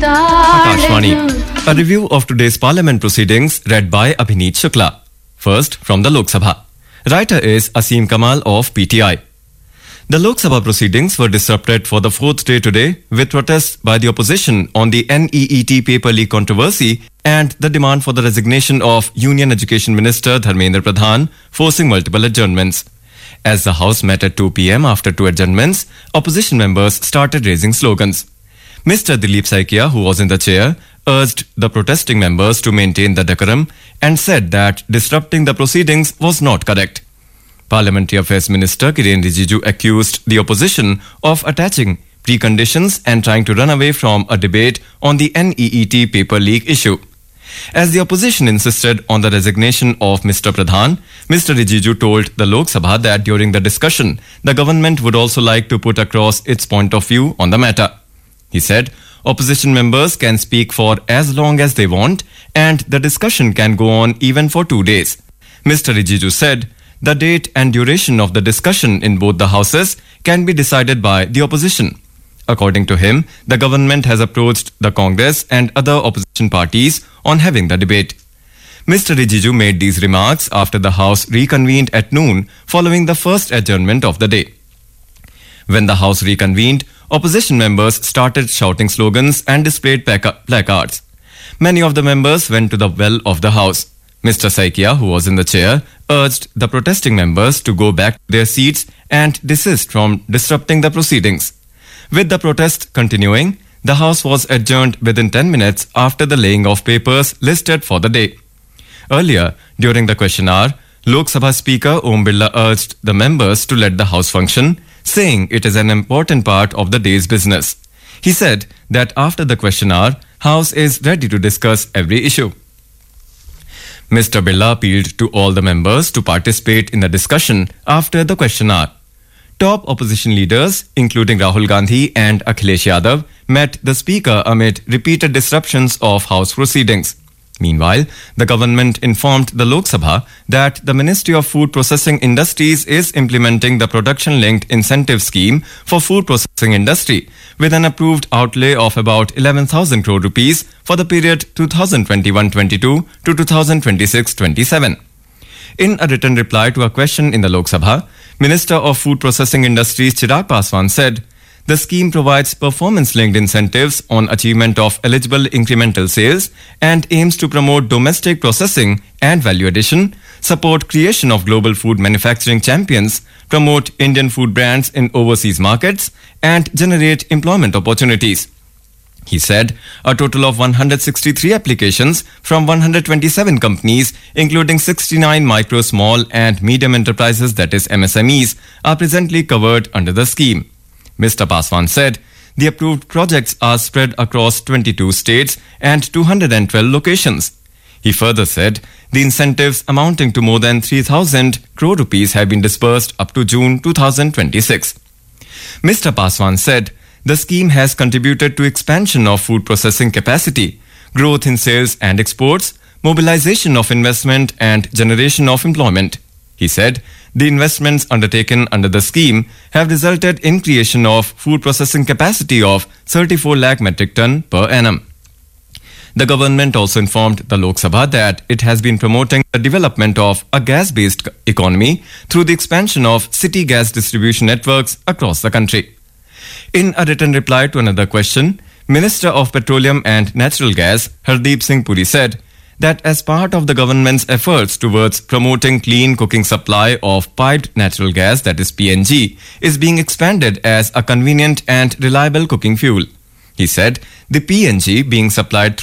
Akashvani. A review of today's Parliament proceedings read by Abhineet Shukla. First, from the Lok Sabha. Writer is Asim Kamal of PTI. The Lok Sabha proceedings were disrupted for the fourth day today with protests by the opposition on the NEET paper leak controversy and the demand for the resignation of Union Education Minister Dharmendra Pradhan, forcing multiple adjournments. As the House met at 2 p.m. after two adjournments, opposition members started raising slogans. Mr. Dilip Saikia, who was in the chair, urged the protesting members to maintain the decorum and said that disrupting the proceedings was not correct. Parliamentary Affairs Minister Kiren Rijiju accused the opposition of attaching preconditions and trying to run away from a debate on the NEET paper leak issue. As the opposition insisted on the resignation of Mr. Pradhan, Mr. Rijiju told the Lok Sabha that during the discussion, the government would also like to put across its point of view on the matter. He said, opposition members can speak for as long as they want and the discussion can go on even for 2 days. Mr. Rijiju said, the date and duration of the discussion in both the houses can be decided by the opposition. According to him, the government has approached the Congress and other opposition parties on having the debate. Mr. Rijiju made these remarks after the House reconvened at noon following the first adjournment of the day. When the House reconvened, opposition members started shouting slogans and displayed placards. Many of the members went to the well of the House. Mr. Saikia, who was in the chair, urged the protesting members to go back to their seats and desist from disrupting the proceedings. With the protest continuing, the House was adjourned within 10 minutes after the laying of papers listed for the day. Earlier, during the question hour, Lok Sabha Speaker Om Birla urged the members to let the House function, saying it is an important part of the day's business. He said that after the question hour, House is ready to discuss every issue. Mr. Birla appealed to all the members to participate in the discussion after the question hour. Top opposition leaders, including Rahul Gandhi and Akhilesh Yadav, met the Speaker amid repeated disruptions of House proceedings. Meanwhile, the government informed the Lok Sabha that the Ministry of Food Processing Industries is implementing the production-linked incentive scheme for food processing industry with an approved outlay of about 11,000 crore rupees for the period 2021-22 to 2026-27. In a written reply to a question in the Lok Sabha, Minister of Food Processing Industries Chirag Paswan said, the scheme provides performance-linked incentives on achievement of eligible incremental sales and aims to promote domestic processing and value addition, support creation of global food manufacturing champions, promote Indian food brands in overseas markets, and generate employment opportunities. He said a total of 163 applications from 127 companies, including 69 micro, small and medium enterprises, that is MSMEs, are presently covered under the scheme. Mr. Paswan said the approved projects are spread across 22 states and 212 locations. He further said the incentives amounting to more than 3,000 crore rupees have been disbursed up to June 2026. Mr. Paswan said the scheme has contributed to expansion of food processing capacity, growth in sales and exports, mobilization of investment and generation of employment. He said the investments undertaken under the scheme have resulted in creation of food processing capacity of 34 lakh metric ton per annum. The government also informed the Lok Sabha that it has been promoting the development of a gas-based economy through the expansion of city gas distribution networks across the country. In a written reply to another question, Minister of Petroleum and Natural Gas Hardeep Singh Puri said that as part of the government's efforts towards promoting clean cooking supply of piped natural gas, that is PNG, is being expanded as a convenient and reliable cooking fuel. He said the PNG being supplied